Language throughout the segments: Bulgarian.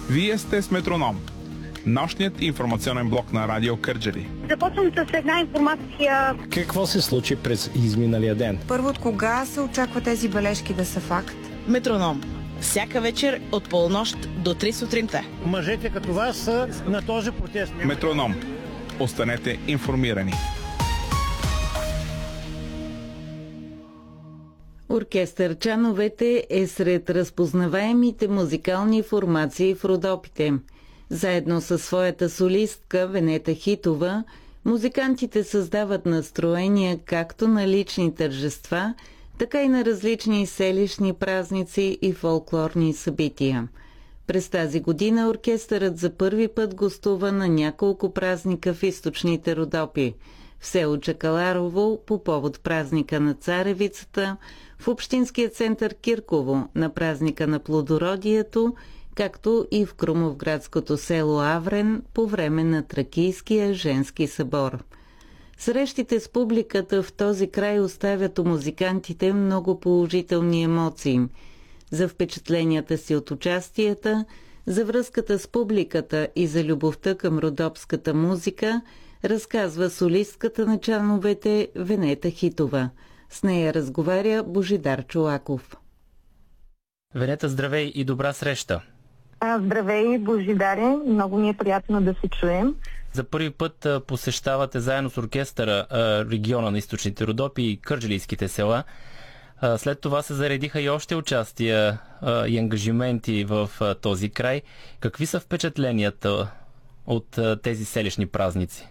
Вие сте с Метроном, нощният информационен блок на Радио Кърджали. Започвам с една информация. Какво се случи през изминалия ден? Първо, от кога се очаква тези бележки да са факт? Метроном. Всяка вечер от полунощ до 3 сутринта. Мъжете като вас са на този протест. Метроном. Останете информирани. Оркестър Чановете е сред разпознаваемите музикални формации в Родопите. Заедно със своята солистка Венета Хитова, музикантите създават настроения както на лични тържества, така и на различни селищни празници и фолклорни събития. През тази година оркестърът за първи път гостува на няколко празника в източните Родопи. В село Чакаларово по повод празника на царевицата, в общинския център Кирково на празника на плодородието, както и в крумовградското село Аврен по време на Тракийския женски събор. Срещите с публиката в този край оставят у музикантите много положителни емоции. За впечатленията си от участията, за връзката с публиката и за любовта към родопската музика разказва солистката на Чановете Венета Хитова. С нея разговаря Божидар Чолаков. Венета, здравей и добра среща! Здравей, Божидаре. Много ми е приятно да се чуем. За първи път посещавате заедно с оркестъра региона на източните Родопи и кърджалийските села. След това се заредиха и още участия и ангажименти в този край. Какви са впечатленията от тези селищни празници?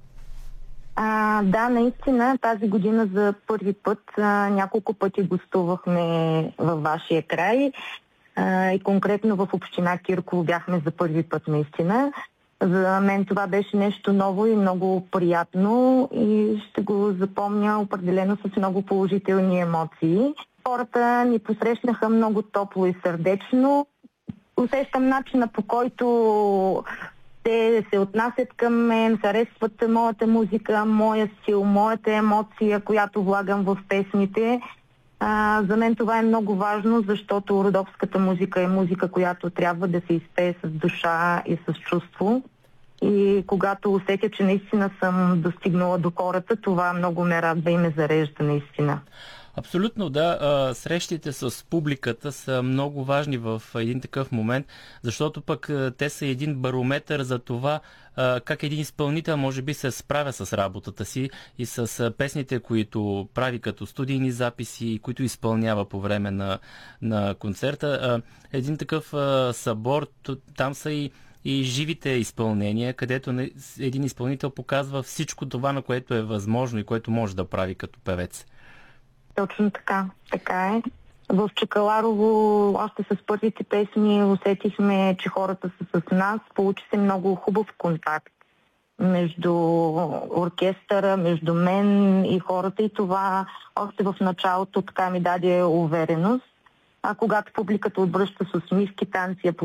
Да, наистина тази година за първи път няколко пъти гостувахме във вашия край и конкретно в община Кирково бяхме за първи път наистина. За мен това беше нещо ново и много приятно и ще го запомня определено с много положителни емоции. Хората ни посрещнаха много топло и сърдечно. Усещам начина, по който те се отнасят към мен, харесват моята музика, моя стил, моята емоция, която влагам в песните. За мен това е много важно, защото родопската музика е музика, която трябва да се изпее с душа и с чувство. И когато усетя, че наистина съм достигнала до хората, това много ме радва и ме зарежда наистина. Абсолютно, да. Срещите с публиката са много важни в един такъв момент, защото пък те са един барометър за това как един изпълнител може би се справя с работата си и с песните, които прави като студийни записи, които изпълнява по време на концерта. Един такъв събор, там са и живите изпълнения, където един изпълнител показва всичко това, на което е възможно и което може да прави като певец. Точно така. Така е. В Чакаларово още с първите песни усетихме, че хората са с нас. Получи се много хубав контакт между оркестъра, между мен и хората и това още в началото така ми даде увереност. А когато публиката отвръща с усмивки, танци,